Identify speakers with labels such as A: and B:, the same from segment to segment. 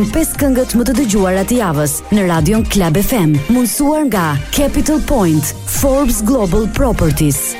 A: 5 këngët më të dëgjuara të javës në Radion Club FM, mundsuar nga Capital Point, Forbes Global Properties.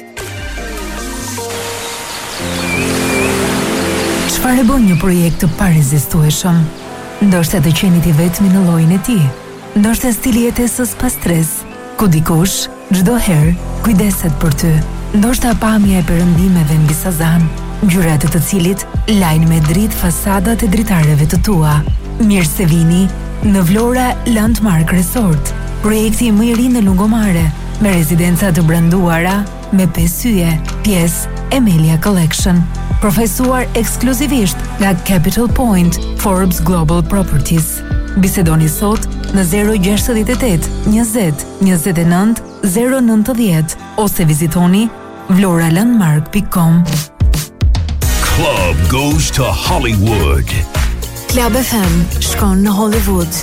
B: Çfarë bën një projekt të parezistueshëm? Ndoshta të qenit i vetmi në llojin e tij. Ndoshta stili jetesës pa stres, ku dikush çdo herë kujdeset për ty. Ndoshta pamja e perëndimeve mbi Sazan, ngjyrat e të cilit lajnë me dritë fasadat e dritareve të tua. Mirë se vini në Vlora Landmark Resort, projekti më i ri në lungomare, me rezidenca të branduara me 5 yje, pjesë Emilia Collection, profesuar ekskluzivisht nga Capital Point, Forbes Global Properties. Bisedoni sot në 068 20 29 090 ose vizitoni vloralandmark.com.
C: Club goes to Hollywood.
B: Club FM shkon në Hollywood.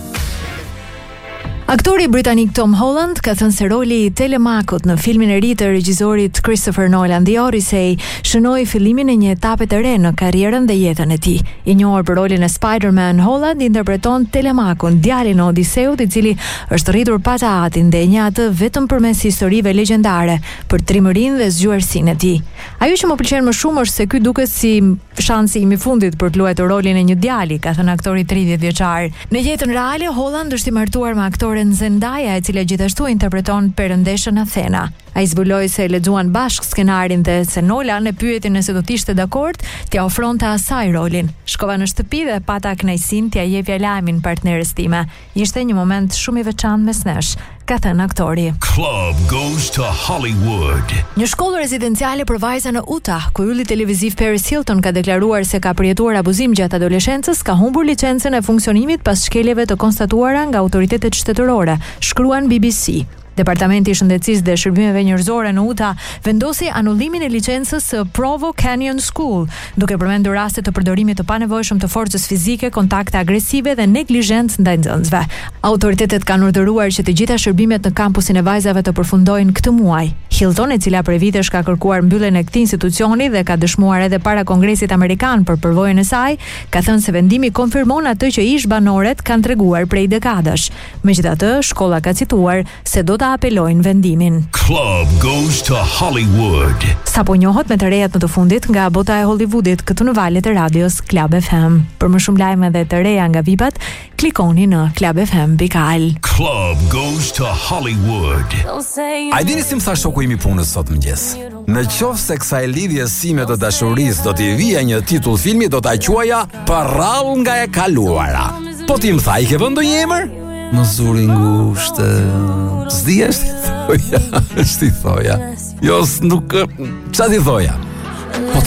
D: Aktori britanik Tom Holland ka thënë se roli i Telemakut në filmin e ri të regjisorit Christopher Nolan The Odyssey shënoi fillimin e një etape të re në karrierën dhe jetën e tij. I njohur për rolin e Spider-Man, Holland interpreton Telemakun, djalin e Odiseut, i cili është rritur pa të atin dhe një atë vetëm përmes historive legjendare për trimërinë dhe zgjuarsinë e tij. Ajo që më pëlqen më shumë është se ky duket si shansi im i fundit për të luajtur rolin e një djali, ka thënë aktori 30 vjeçar. Në jetën reale, Holland është i martuar me aktoren Zendaya, e cila gjithashtu interpreton perëndeshën Athena. Ai zbuloi se lexuan bashkë skenarin dhe se Nolan e pyeti nëse do të ishte dakord t'ia ofronte asaj rolin. Shkova në shtëpi dhe pata kënaqësinë t'ia jepja lajmin partneres time. Ishte një moment shumë i veçantë mes nesh, ka thënë aktori.
C: Club goes to Hollywood.
D: Një shkollë rezidenciale për vajza në Utah, ku ylli televiziv Paris Hilton ka deklaruar se ka përjetuar abuzim gjatë adoleshencës, ka humbur licencën e funksionimit pas shkeljeve të konstatuara nga autoritetet shtetërore, shkruan BBC. Departamenti i Shëndetësisë dhe Shërbimeve Njerëzore në Utah vendosi anullimin e licencës së Provo Canyon School, duke përmendur raste të përdorimit të panevojshëm të forcës fizike, kontakte agresive dhe neglizhencë ndaj nxënësve. Autoritetet kanë urdhëruar që të gjitha shërbimet në kampusin e vajzave të përfundojnë këtë muaj. Hilton, e cila prej vitesh ka kërkuar mbylljen e këtij institucioni dhe ka dëshmuar edhe para Kongresit Amerikan për përvojën e saj, ka thënë se vendimi konfirmon atë që ish banoret kanë treguar prej dekadash. Megjithatë, shkolla ka cituar se do ta apelojnë vendimin.
C: Club goes to Hollywood.
D: Sapo njohët me të rejat më të fundit nga bota e Hollywoodit këtu në valët e radios Club FM. Për më shumë lajme dhe të reja nga vipat, klikoni në clubfm.al.
C: Club goes to Hollywood.
E: A dini si më tha shoku im i punës sot mëngjes? Në qoftë se kësaj lidhje sime të dashurisë do t'i vija një titull filmi, do ta quaja Përrall nga e kaluara. Po ti më tha, i ke vënë ndonjë emër? Më zuri ngushtë. S'di është i thoja. Jo, nuk... Qa ti thoja? Po